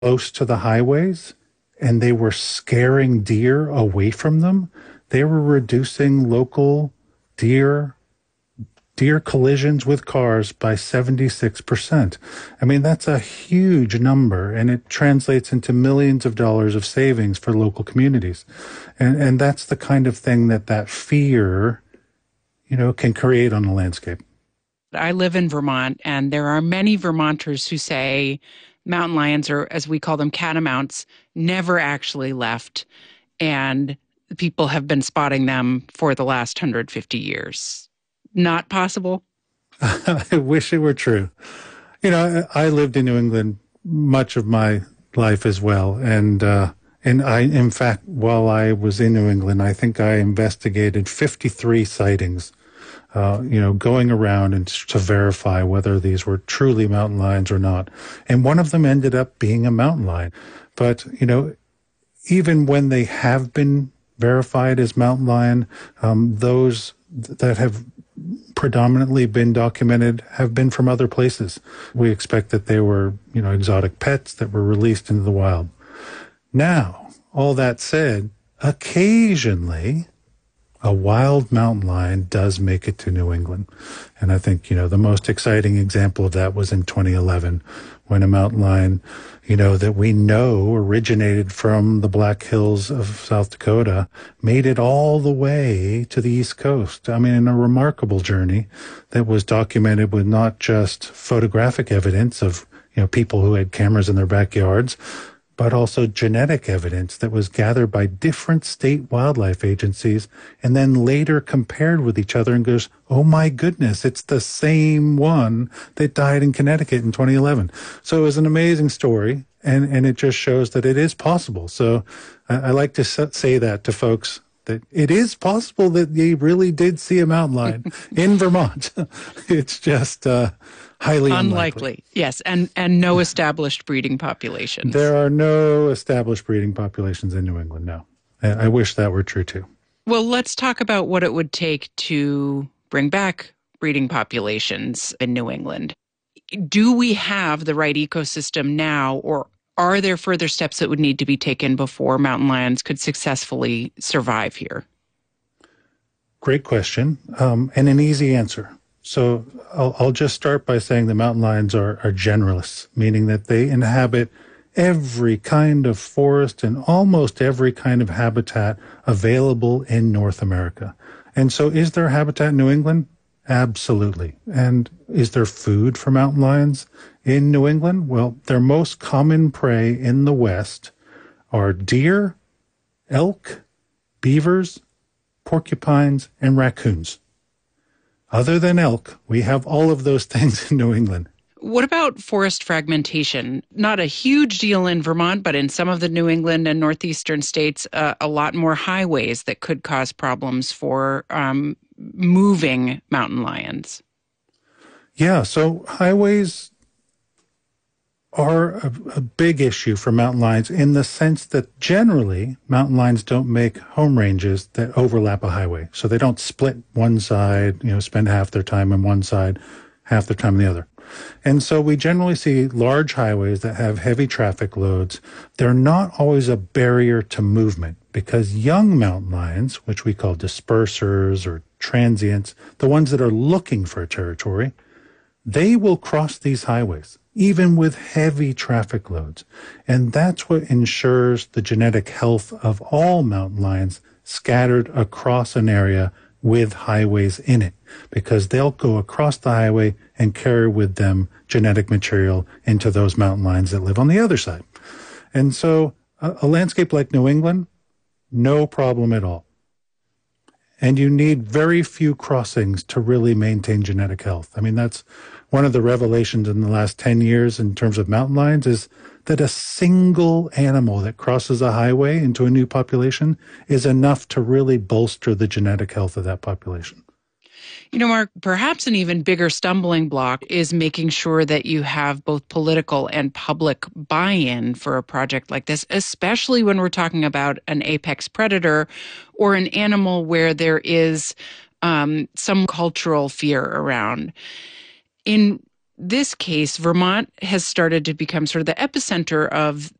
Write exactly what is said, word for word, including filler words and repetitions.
close to the highways and they were scaring deer away from them, they were reducing local deer deer collisions with cars by seventy-six percent. I mean, that's a huge number, and it translates into millions of dollars of savings for local communities. And and that's the kind of thing that that fear, you know, can create on the landscape. I live in Vermont, and there are many Vermonters who say mountain lions, or as we call them, catamounts, never actually left, and people have been spotting them for the last one hundred fifty years. Not possible? I wish it were true. You know, I, I lived in New England much of my life as well. And, uh, and I, in fact, while I was in New England, I think I investigated fifty-three sightings, uh, you know, going around and to verify whether these were truly mountain lions or not. And one of them ended up being a mountain lion. But, you know, even when they have been verified as mountain lion, um, those that have predominantly been documented have been from other places. We expect that they were, you know, exotic pets that were released into the wild. Now, all that said, occasionally a wild mountain lion does make it to New England. And I think, you know, the most exciting example of that was in twenty eleven when a mountain lion, you know, that we know originated from the Black Hills of South Dakota, made it all the way to the East Coast. I mean, in a remarkable journey that was documented with not just photographic evidence of, you know, people who had cameras in their backyards, but also genetic evidence that was gathered by different state wildlife agencies and then later compared with each other and goes, oh my goodness, it's the same one that died in Connecticut in twenty eleven. So it was an amazing story, and, and it just shows that it is possible. So I, I like to say that to folks, that it is possible that they really did see a mountain lion in Vermont. It's just uh, highly unlikely. Unlikely, yes, and, and no established breeding populations. There are no established breeding populations in New England, no. I wish that were true, too. Well, let's talk about what it would take to bring back breeding populations in New England. Do we have the right ecosystem now, or are there further steps that would need to be taken before mountain lions could successfully survive here? Great question, um, and an easy answer. So I'll, I'll just start by saying the mountain lions are, are generalists, meaning that they inhabit every kind of forest and almost every kind of habitat available in North America. And so is there habitat in New England? Absolutely. And is there food for mountain lions in New England? Well, their most common prey in the West are deer, elk, beavers, porcupines, and raccoons. Other than elk, we have all of those things in New England. What about forest fragmentation? Not a huge deal in Vermont, but in some of the New England and northeastern states, uh, a lot more highways that could cause problems for um, moving mountain lions. Yeah, so highways are a, a big issue for mountain lions in the sense that generally mountain lions don't make home ranges that overlap a highway. So they don't split one side, you know, spend half their time on one side, half their time on the other. And so we generally see large highways that have heavy traffic loads. They're not always a barrier to movement because young mountain lions, which we call dispersers or transients, the ones that are looking for a territory, they will cross these highways, even with heavy traffic loads. And that's what ensures the genetic health of all mountain lions scattered across an area with highways in it, because they'll go across the highway and carry with them genetic material into those mountain lions that live on the other side. And so a, a landscape like New England, no problem at all. And you need very few crossings to really maintain genetic health. I mean, that's one of the revelations in the last ten years in terms of mountain lions is that a single animal that crosses a highway into a new population is enough to really bolster the genetic health of that population. You know, Mark, perhaps an even bigger stumbling block is making sure that you have both political and public buy-in for a project like this, especially when we're talking about an apex predator or an animal where there is um, some cultural fear around. In this case, Vermont has started to become sort of the epicenter of